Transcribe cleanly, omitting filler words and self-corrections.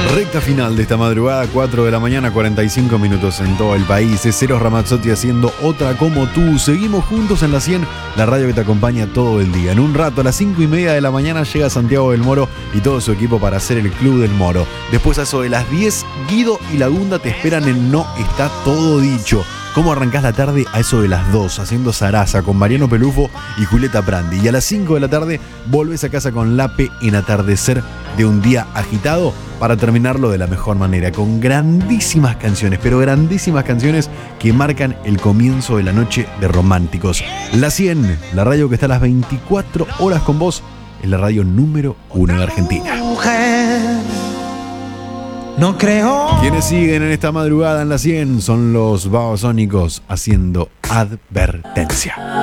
Recta final de esta madrugada, 4 de la mañana, 45 minutos en todo el país. Es Eros Ramazzotti haciendo Otra Como Tú. Seguimos juntos en la 100, la radio que te acompaña todo el día. En un rato, a las 5:30 de la mañana, llega Santiago del Moro y todo su equipo para hacer el Club del Moro. Después, a eso de las 10, Guido y Lagunda te esperan en No Está Todo Dicho. ¿Cómo arrancás la tarde? A eso de las 2, haciendo Zaraza con Mariano Pelufo y Julieta Prandi. Y a las 5 de la tarde, volvés a casa con Lape en Atardecer de un día agitado, para terminarlo de la mejor manera, con grandísimas canciones, pero grandísimas canciones que marcan el comienzo de la noche de románticos. La 100, la radio que está a las 24 horas con vos, es la radio número 1 de Argentina. No creo. Quienes siguen en esta madrugada en la 100 son los Babasónicos haciendo Advertencia.